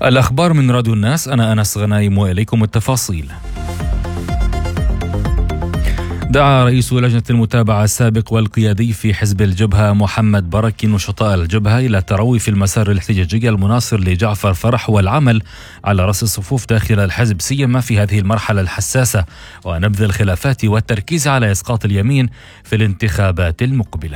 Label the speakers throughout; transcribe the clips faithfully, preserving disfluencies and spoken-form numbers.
Speaker 1: الأخبار من راديو الناس، أنا أنس غنايم وإليكم التفاصيل. دعا رئيس لجنة المتابعة السابق والقيادي في حزب الجبهة محمد بركي نشطاء الجبهة إلى التروي في المسار الاحتجاجي المناصر لجعفر فرح والعمل على رأس الصفوف داخل الحزب سيما في هذه المرحلة الحساسة، ونبذ الخلافات والتركيز على إسقاط اليمين في الانتخابات المقبلة.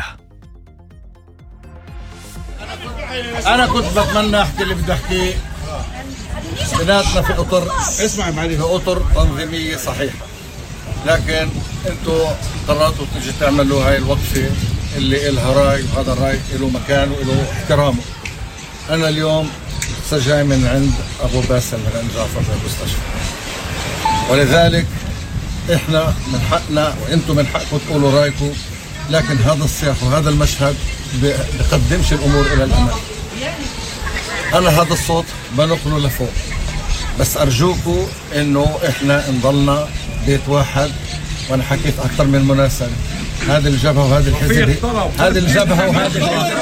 Speaker 2: أنا كنت بتمنى أحكي اللي بدي أحكيه. بناتنا في أطر، اسمع معي، في أطر تنظيمية صحيحة، لكن أنتوا قررتوا تيجي تعملوا هاي الوقفة اللي إلها راي، وهذا الراي له مكان وله احترامه. أنا اليوم سجاي من عند أبو باسل من عند جعفر في المستشفى، ولذلك إحنا من حقنا وأنتوا من حقكم تقولوا رايكم، لكن هذا السياق وهذا المشهد بقدمش الأمور إلى الأمام. أنا هذا الصوت بنقله لفوق، بس أرجوكم إنه إحنا نضلنا بيت واحد. وأنا حكيت أكثر من مناسبة، هذه الجبهة وهذه الحزب، هذه الجبهة وهذه الحزب،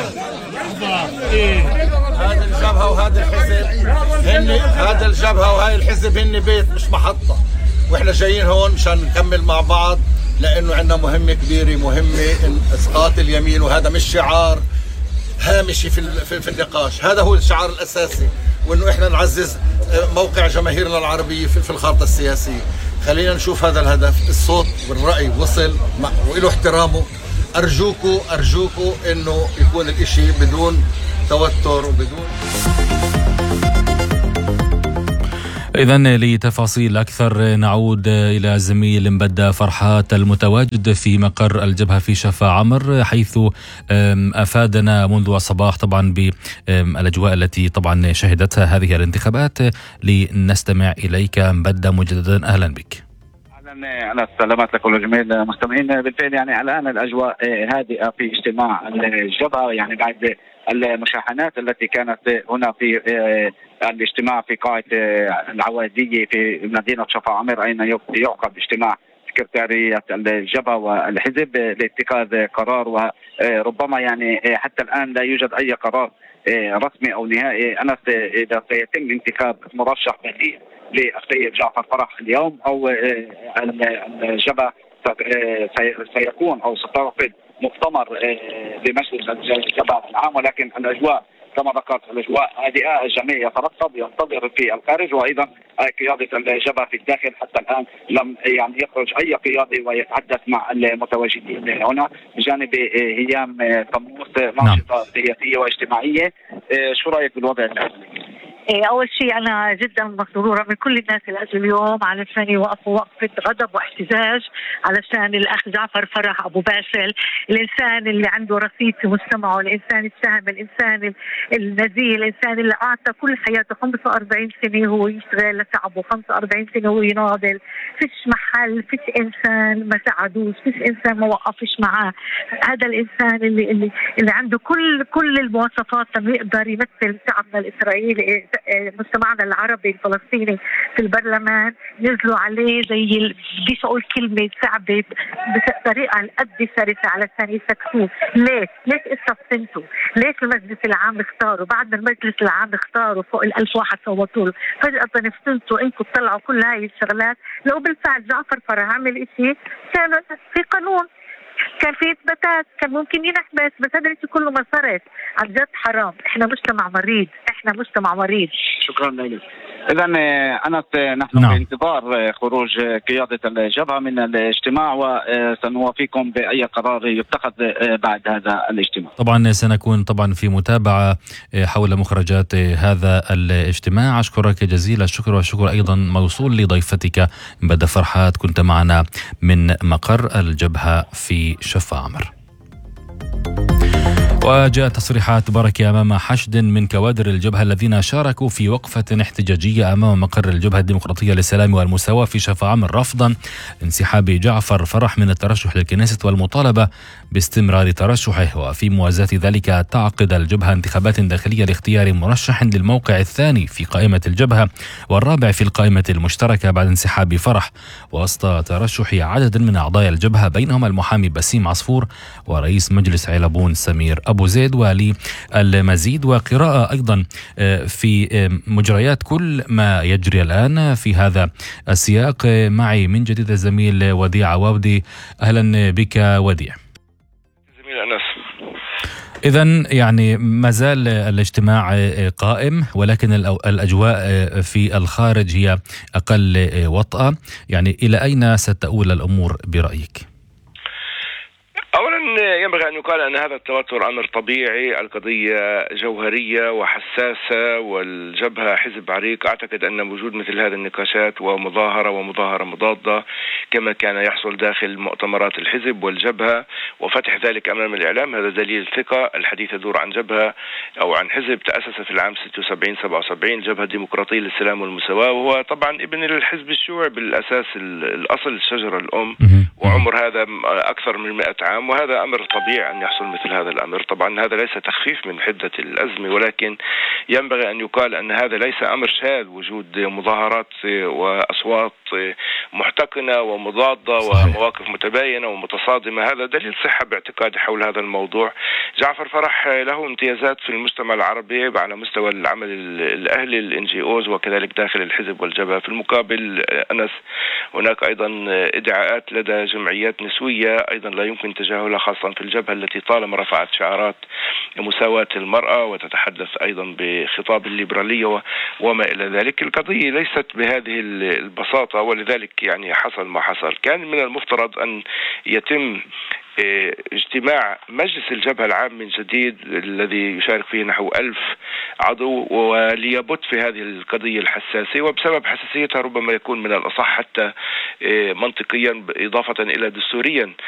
Speaker 2: هذه الجبهة وهذه الحزب هن هذا الجبهة وهاي الحزب هن بيت مش محطة، وإحنا جايين هون مشان نكمل مع بعض، لأنه عندنا مهمة كبيرة، مهمة إسقاط اليمين. وهذا مش شعار هامشي في في النقاش، هذا هو الشعار الأساسي، وإنه إحنا نعزز موقع جماهيرنا العربية في الخارطة السياسية. خلينا نشوف هذا الهدف، الصوت والرأي وصل وإله احترامه. أرجوكوا أرجوكوا إنه يكون الإشي بدون توتر وبدون.
Speaker 1: إذن لتفاصيل أكثر نعود إلى زميل مبدأ فرحات المتواجد في مقر الجبهة في شفا عمر، حيث أفادنا منذ الصباح طبعا بالأجواء التي طبعا شهدتها هذه الانتخابات. لنستمع إليك مبدأ مجددا، أهلا بك.
Speaker 3: أنا سلامات لكل جميع المستمعين. بالفعل يعني الآن الأجواء هادئة في اجتماع الجبهة، يعني بعد المشاحنات التي كانت هنا في الاجتماع في قاعة العوادية في مدينة شفا عمر، أين يعقد اجتماع سكرتارية الجبهة والحزب لاتخاذ قرار، وربما يعني حتى الآن لا يوجد أي قرار رسمي أو نهائي أنا إذا سيتم انتخاب مرشح بديل للسيد جعفر فرح اليوم أو الجبهة سيكون أو سترفض مؤتمر لمجلس الجبهة العام. ولكن الأجواء كما ذكرت الأجواء هادئة، الجميع يترقب ينتظر في الخارج، وأيضا قيادة الجبهة في الداخل. حتى الآن لم يعني يخرج أي قيادي ويتحدث مع المتواجدين هنا بجانب هيام طموس، ناشطة سياسية واجتماعية. شو رأيك بالوضع الآن؟
Speaker 4: أول شيء أنا جدا مسرورة من كل الناس اللي أجوا اليوم علشان يوقفوا وقفة غضب واحتجاج علشان الأخ جعفر فرح أبو باسل، الإنسان اللي عنده رصيد في مجتمعه، الإنسان السهم، الإنسان النزيه، الإنسان اللي أعطى كل حياته خمسة وأربعين سنة هو يشتغل لشعبه، خمسة وأربعين سنة هو يناضل. فيش محل، فيش إنسان ما ساعدوش، فيش إنسان ما وقفش معاه. هذا الإنسان اللي اللي اللي عنده كل كل المواصفات اللي يقدر يمثل شعبنا الإسرائيلي، مجتمعنا العربي الفلسطيني في البرلمان. نزلوا عليه زي بديش اقول كلمه صعبه بطريقه قد شرسه علشان يسكتوه. ليش؟ ليش استبطنتوا؟ ليش المجلس العام اختاروا؟ بعد ما المجلس العام اختاروا فوق الألف واحد صوتوا له، فجأة نفتنتوا انكم تطلعوا كل هاي الشغلات. لو بالفعل جعفر فرح عمل اشي كان في قانون، كان في اثباتات، كان ممكن ينحبس، بس هذا الشيء كله ما صارت. عن جد حرام، احنا مجتمع مريض، احنا مجتمع مريض.
Speaker 3: شكرا لك. إذا أنس نحن
Speaker 1: نعم.
Speaker 3: في انتظار خروج قيادة الجبهة من الاجتماع، وسنوافيكم بأي قرار يتخذ بعد هذا الاجتماع.
Speaker 1: طبعا سنكون طبعا في متابعة حول مخرجات هذا الاجتماع. أشكرك جزيل الشكر، والشكر أيضا موصول لضيفتك مبدأ فرحات، كنت معنا من مقر الجبهة في شفا عمر. وجاءت تصريحات بركة أمام حشد من كوادر الجبهة الذين شاركوا في وقفة احتجاجية أمام مقر الجبهة الديمقراطية للسلام والمساواة في شفا عمر رفضا انسحاب جعفر فرح من الترشح للكنيسة والمطالبة باستمرار ترشحه. وفي موازاة ذلك تعقد الجبهة انتخابات داخلية لاختيار مرشح للموقع الثاني في قائمة الجبهة والرابع في القائمة المشتركة بعد انسحاب فرح، وسط ترشح عدد من أعضاء الجبهة بينهم المحامي بسيم عصفور ورئيس مجلس علبون سمير أبو زيد. وللمزيد وقراءة أيضا في مجريات كل ما يجري الآن في هذا السياق، معي من جديد الزميل وديع عواودي. أهلا بك وديع.
Speaker 5: زميل أنس.
Speaker 1: إذن يعني ما زال الاجتماع قائم، ولكن الأجواء في الخارج هي أقل وطأة. يعني إلى أين ستؤول الأمور برأيك؟
Speaker 5: أولا ينبغي أن يقال أن هذا التوتر أمر طبيعي، القضية جوهرية وحساسة والجبهة حزب عريق. أعتقد أن وجود مثل هذه النقاشات ومظاهرة ومظاهرة مضادة كما كان يحصل داخل مؤتمرات الحزب والجبهة وفتح ذلك أمام الإعلام هذا دليل ثقة. الحديث يدور عن جبهة أو عن حزب تأسس في العام ستة وسبعين سبعة وسبعين، الجبهة الديمقراطية للسلام والمساواة، وهو طبعا ابن الحزب الشيوعي بالأساس، الأصل الشجرة الأم، وعمر هذا أكثر من مئة عام، وهذا أمر طبيعي أن يحصل مثل هذا الأمر. طبعا هذا ليس تخفيف من حدة الأزمة، ولكن ينبغي أن يقال أن هذا ليس أمر شاذ، وجود مظاهرات وأصوات محتقنة ومضادة ومواقف متباينة ومتصادمة هذا دليل صحة باعتقادي حول هذا الموضوع. جعفر فرح له امتيازات في المجتمع العربي على مستوى العمل الأهلي الإن جي أوز وكذلك داخل الحزب والجبهة. في المقابل أنس هناك أيضا ادعاءات لدى جمعيات نسوية أيضا لا يمكن تجاهلها، خاصة في الجبهة التي طالما رفعت شعارات مساواة المرأة وتتحدث أيضا بخطاب الليبرالية وما إلى ذلك. القضية ليست بهذه البساطة، ولذلك يعني حصل ما حصل. كان من المفترض أن يتم اجتماع مجلس الجبهة العام من جديد الذي يشارك فيه نحو ألف عضو وليبت في هذه القضية الحساسة، وبسبب حساسيتها ربما يكون من الأصح حتى منطقيا إضافة إلى دستوريا